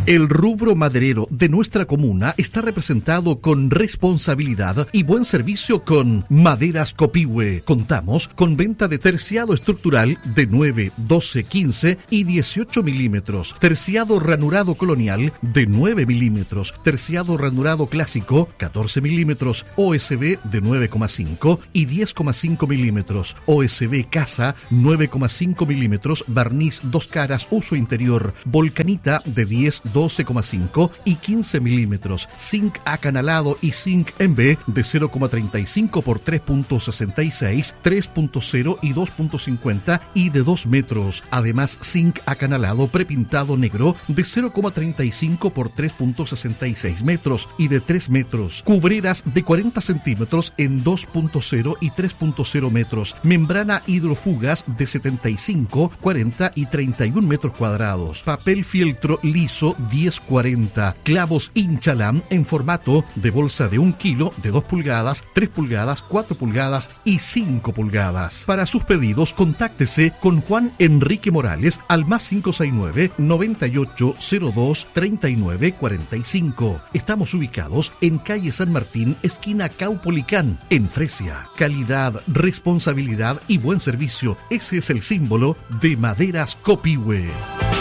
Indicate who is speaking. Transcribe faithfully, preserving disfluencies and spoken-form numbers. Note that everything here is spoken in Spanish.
Speaker 1: El rubro maderero de nuestra comuna está representado con responsabilidad y buen servicio con Maderas Copihue. Contamos con venta de terciado estructural de nueve, doce, quince y dieciocho milímetros, terciado ranurado colonial de nueve milímetros, terciado ranurado clásico catorce milímetros, O S B de nueve coma cinco y diez coma cinco milímetros, O S B casa nueve coma cinco milímetros, barniz dos caras uso interior, volcanita de diez, doce coma cinco y quince milímetros, zinc acanalado y zinc en B de cero coma treinta y cinco por tres punto sesenta y seis, tres punto cero y dos punto cincuenta y de dos metros. Además, zinc acanalado prepintado negro de cero coma treinta y cinco por tres punto sesenta y seis metros y de tres metros. Cubreras de cuarenta centímetros en dos punto cero y tres punto cero metros. Membrana hidrofugas de setenta y cinco, cuarenta y treinta y uno metros cuadrados. Papel fieltro liso diez cuarenta. Clavos Inchalam en formato de bolsa de un kilo, de dos pulgadas, tres pulgadas, cuatro pulgadas y cinco pulgadas. Para sus pedidos, contáctese con Juan Enrique Morales al más cinco seis nueve, noventa y ocho cero dos, treinta y nueve cuarenta y cinco. Estamos ubicados en calle San Martín, esquina Caupolicán, en Fresia. Calidad, responsabilidad y buen servicio. Ese es el símbolo de Maderas Copihue.